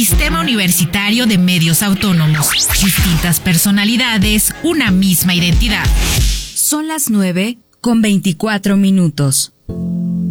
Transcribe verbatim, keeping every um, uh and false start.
Sistema Universitario de Medios Autónomos. Distintas personalidades, una misma identidad. Son las nueve con veinticuatro minutos.